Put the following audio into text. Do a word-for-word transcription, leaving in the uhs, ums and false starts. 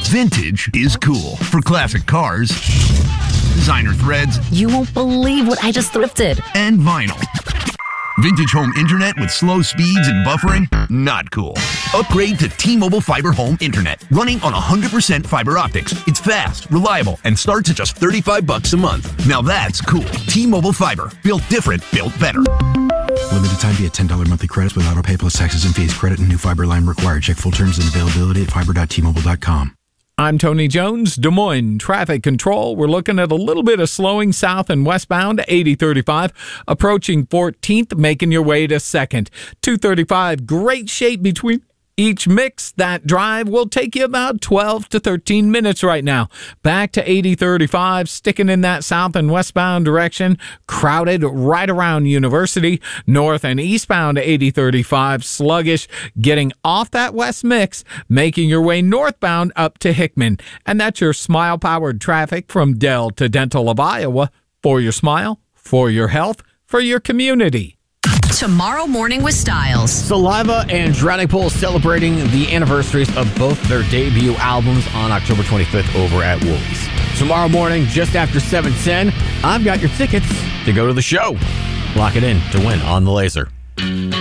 Vintage is cool. For classic cars, designer threads, You won't believe what I just thrifted. and vinyl. Vintage home internet with slow speeds and buffering? Not cool. Upgrade to T-Mobile Fiber Home Internet, running on one hundred percent fiber optics. It's fast, reliable, and starts at just thirty-five bucks a month. Now that's cool. T-Mobile Fiber. Built different, built better. Limited time via ten dollars monthly credits with auto pay plus taxes and fees. Credit and new fiber line required. Check full terms and availability at fiber dot t mobile dot com. I'm Tony Jones, Des Moines Traffic Control. We're looking at a little bit of slowing south and westbound, eighty thirty-five, approaching fourteenth, making your way to second. two thirty-five, great shape between each mix. That drive will take you about twelve to thirteen minutes right now. Back to eighty thirty-five, sticking in that south and westbound direction, crowded right around University. North and eastbound eighty thirty-five, sluggish, getting off that west mix, making your way northbound up to Hickman. And that's your smile-powered traffic from Dell to Dental of Iowa. For your smile, for your health, for your community. Tomorrow Morning with Styles. Saliva and Drowning Pool celebrating the anniversaries of both their debut albums on October twenty-fifth over at Woolies. Tomorrow morning, just after seven ten, I've got your tickets to go to the show. Lock it in to win on the Laser.